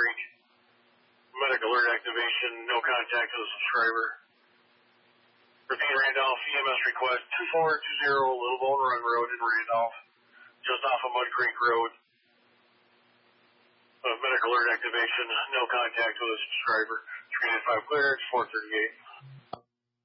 Creek. Medical alert activation, no contact to the subscriber. Repeat Randolph, EMS request 2420 Little Bone Run Road in Randolph, just off of Mud Creek Road. Medical alert activation, no contact with the subscriber. 395 clearance, 438.